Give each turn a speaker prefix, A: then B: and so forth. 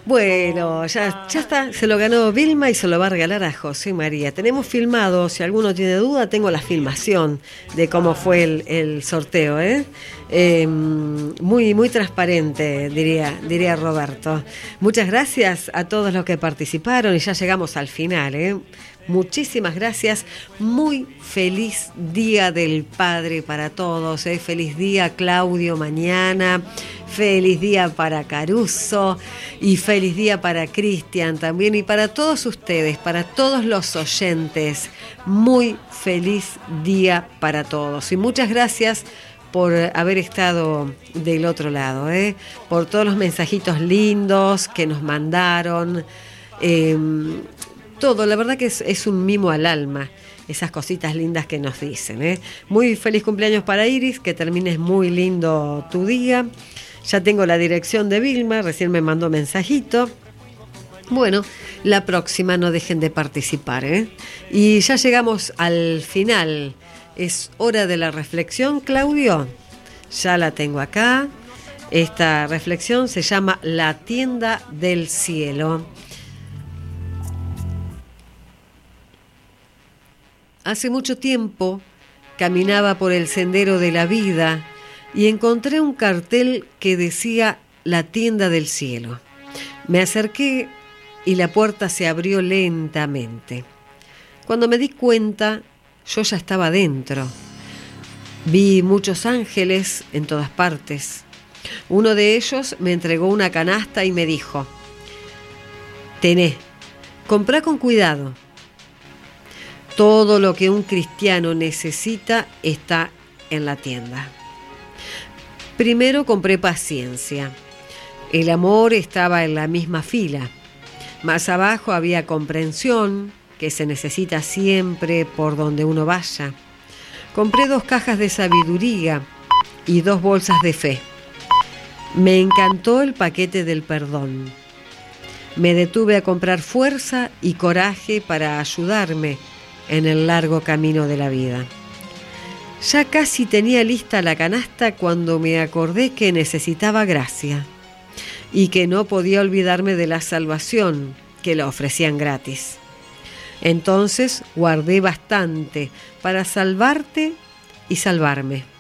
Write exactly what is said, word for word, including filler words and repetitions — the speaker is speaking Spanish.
A: Bueno, ya, ya está, se lo ganó Vilma y se lo va a regalar a José María. Tenemos filmado, si alguno tiene duda, tengo la filmación de cómo fue el, el sorteo, ¿eh? Eh, muy, muy transparente, diría, diría Roberto. Muchas gracias a todos los que participaron y ya llegamos al final, ¿eh? Muchísimas gracias, muy feliz Día del Padre para todos, ¿eh? Feliz día Claudio mañana, feliz día para Caruso y feliz día para Cristian también y para todos ustedes, para todos los oyentes, muy feliz día para todos y muchas gracias por haber estado del otro lado, ¿eh? Por todos los mensajitos lindos que nos mandaron, eh, todo, la verdad que es, es un mimo al alma, esas cositas lindas que nos dicen, ¿eh? Muy feliz cumpleaños para Iris, que termines muy lindo tu día. Ya tengo la dirección de Vilma, recién me mandó mensajito. Bueno, la próxima no dejen de participar, ¿eh? Y ya llegamos al final. Es hora de la reflexión, Claudio. Ya la tengo acá. Esta reflexión se llama La tienda del cielo. Hace mucho tiempo caminaba por el sendero de la vida y encontré un cartel que decía La tienda del cielo. Me acerqué y la puerta se abrió lentamente. Cuando me di cuenta, yo ya estaba dentro. Vi muchos ángeles en todas partes. Uno de ellos me entregó una canasta y me dijo: «Tené, comprá con cuidado. Todo lo que un cristiano necesita está en la tienda». Primero compré paciencia. El amor estaba en la misma fila. Más abajo había comprensión, que se necesita siempre por donde uno vaya. Compré dos cajas de sabiduría y dos bolsas de fe. Me encantó el paquete del perdón. Me detuve a comprar fuerza y coraje para ayudarme en el largo camino de la vida. Ya casi tenía lista la canasta cuando me acordé que necesitaba gracia y que no podía olvidarme de la salvación que la ofrecían gratis. Entonces guardé bastante para salvarte y salvarme.